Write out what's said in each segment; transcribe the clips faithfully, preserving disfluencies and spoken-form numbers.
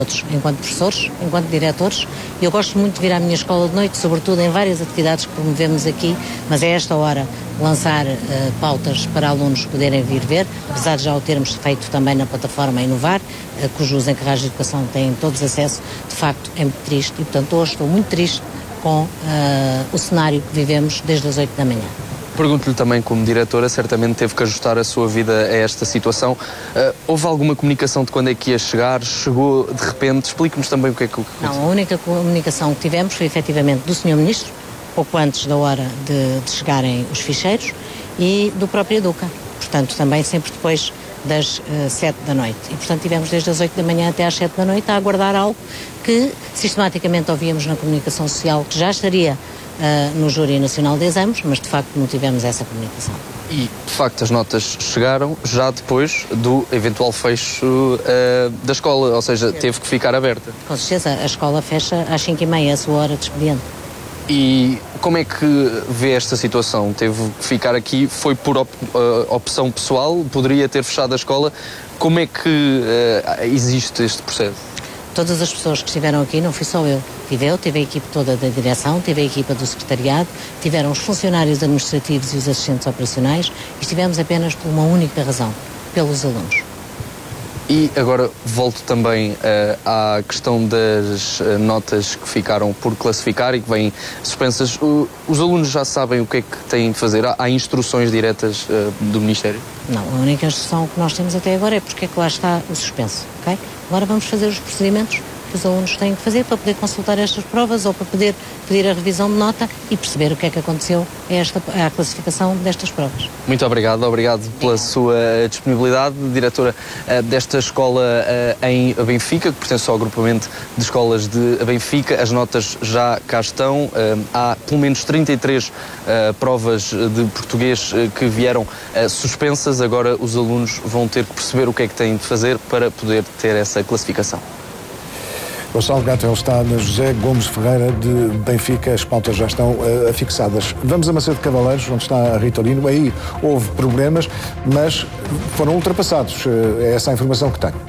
enquanto professores, enquanto diretores. Eu gosto muito de vir à minha escola de noite, sobretudo em várias atividades que promovemos aqui, mas é esta hora lançar uh, pautas para alunos poderem vir ver, apesar de já o termos feito também na plataforma Inovar, uh, cujos encarregados de educação têm todos acesso. De facto, é muito triste e, portanto, hoje estou muito triste com uh, o cenário que vivemos desde as oito da manhã. Pergunto-lhe também, como diretora, certamente teve que ajustar a sua vida a esta situação. Uh, houve alguma comunicação de quando é que ia chegar? Chegou de repente? Explique-nos também o que é que... Não, a única comunicação que tivemos foi efetivamente do senhor Ministro, pouco antes da hora de, de chegarem os ficheiros, e do próprio Educa. Portanto, também sempre depois das uh, sete da noite. E, portanto, tivemos desde as oito da manhã até às sete da noite a aguardar algo que sistematicamente ouvíamos na comunicação social que já estaria Uh, no Júri Nacional de Exames, mas de facto não tivemos essa comunicação. E de facto as notas chegaram já depois do eventual fecho uh, da escola, ou seja, teve que ficar aberta. Com certeza, a escola fecha às cinco e meia, a sua hora de expediente. E como é que vê esta situação? Teve que ficar aqui, foi por op uh, opção pessoal, poderia ter fechado a escola. Como é que uh, existe este processo? Todas as pessoas que estiveram aqui, não fui só eu, tive eu, tive a equipe toda da direção, tive a equipa do secretariado, tiveram os funcionários administrativos e os assistentes operacionais e estivemos apenas por uma única razão, pelos alunos. E agora volto também uh, à questão das uh, notas que ficaram por classificar e que vêm suspensas. Uh, os alunos já sabem o que é que têm de fazer? Há, há instruções diretas uh, do Ministério? Não, a única instrução que nós temos até agora é porque é que lá está o suspenso, ok? Agora vamos fazer os procedimentos que os alunos têm que fazer para poder consultar estas provas ou para poder pedir a revisão de nota e perceber o que é que aconteceu a esta, à classificação destas provas. Muito obrigado, obrigado pela sua disponibilidade, diretora uh, desta escola uh, em Benfica, que pertence ao agrupamento de escolas de Benfica. As notas já cá estão, uh, há pelo menos trinta e três uh, provas de português uh, que vieram uh, suspensas. Agora os alunos vão ter que perceber o que é que têm de fazer para poder ter essa classificação. Gonçalo Gatel está na José Gomes Ferreira de Benfica, as pautas já estão uh, afixadas. Vamos a Macedo de Cavaleiros, onde está a Rita Lino. Aí houve problemas, mas foram ultrapassados. Uh, é essa a informação que tenho.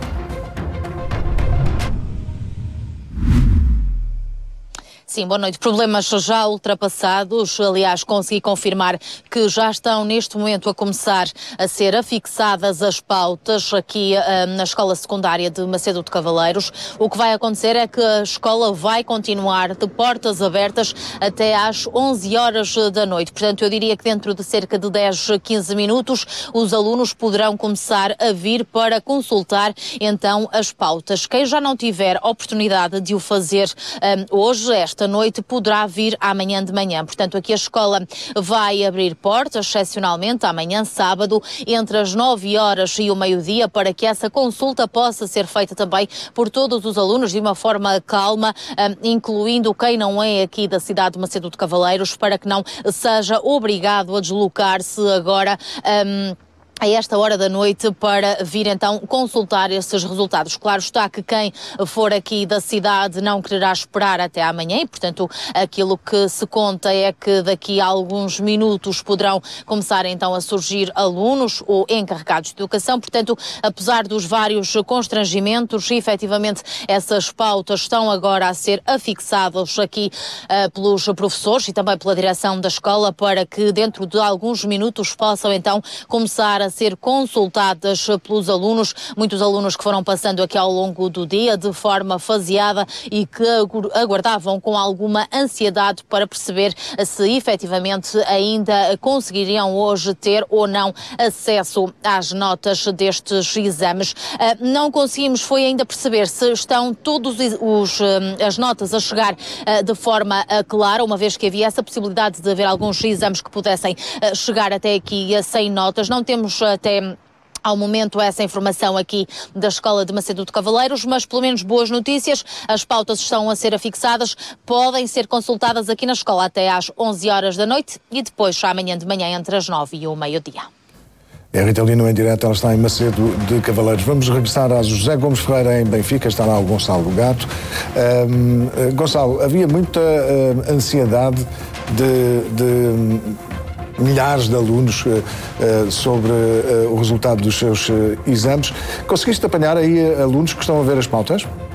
Sim, boa noite. Problemas já ultrapassados. Aliás, consegui confirmar que já estão neste momento a começar a ser afixadas as pautas aqui uh, na Escola Secundária de Macedo de Cavaleiros. O que vai acontecer é que a escola vai continuar de portas abertas até às onze horas da noite. Portanto, eu diria que dentro de cerca de dez, quinze minutos, os alunos poderão começar a vir para consultar então as pautas. Quem já não tiver oportunidade de o fazer um, hoje, esta noite, poderá vir amanhã de manhã. Portanto, aqui a escola vai abrir portas, excepcionalmente, amanhã, sábado, entre as nove horas e o meio-dia, para que essa consulta possa ser feita também por todos os alunos de uma forma calma, um, incluindo quem não é aqui da cidade de Macedo de Cavaleiros, para que não seja obrigado a deslocar-se agora um, a esta hora da noite para vir então consultar esses resultados. Claro está que quem for aqui da cidade não quererá esperar até amanhã e, portanto, aquilo que se conta é que daqui a alguns minutos poderão começar então a surgir alunos ou encarregados de educação. Portanto, apesar dos vários constrangimentos, efetivamente essas pautas estão agora a ser afixadas aqui uh, pelos professores e também pela direção da escola, para que dentro de alguns minutos possam então começar a a ser consultadas pelos alunos, muitos alunos que foram passando aqui ao longo do dia de forma faseada e que aguardavam com alguma ansiedade para perceber se efetivamente ainda conseguiriam hoje ter ou não acesso às notas destes exames. Não conseguimos foi ainda perceber se estão todos os, as notas a chegar de forma clara, uma vez que havia essa possibilidade de haver alguns exames que pudessem chegar até aqui sem notas. Não temos até ao momento essa informação aqui da Escola de Macedo de Cavaleiros, mas pelo menos boas notícias, as pautas estão a ser afixadas, podem ser consultadas aqui na escola até às onze horas da noite e depois amanhã de manhã entre as nove e o meio-dia. É a Rita Lino em direto, ela está em Macedo de Cavaleiros. Vamos regressar a José Gomes Ferreira em Benfica, está lá o Gonçalo Gato. Um, Gonçalo, havia muita uh, ansiedade de... de milhares de alunos sobre o resultado dos seus exames. Conseguiste apanhar aí alunos que estão a ver as pautas?